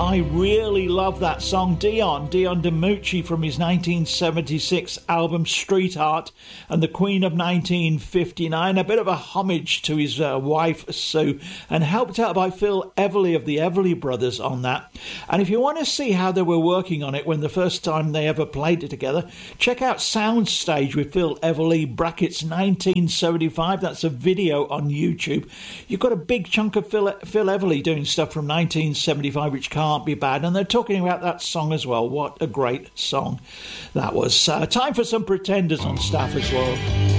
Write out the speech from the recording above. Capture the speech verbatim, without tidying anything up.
I really love that song. Dion, Dion DiMucci from his nineteen seventy-six album Street Art, and the Queen of nineteen fifty-nine, a bit of a homage to his uh, wife Sue, and helped out by Phil Everly of the Everly Brothers on that. And if you want to see how they were working on it when the first time they ever played it together, check out Soundstage with Phil Everly, brackets nineteen seventy-five. That's a video on YouTube. You've got a big chunk of Phil, Phil Everly doing stuff from nineteen seventy-five, which can't be bad. And they're talking about that song as well. What a great song that was. Uh, time for some Pretenders on Stafford's World.